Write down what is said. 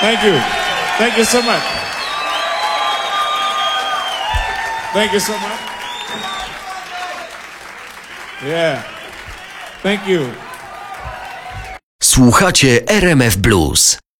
Thank you. Thank you so much. Thank you so much. Yeah. Thank you. Słuchacie RMF Blues.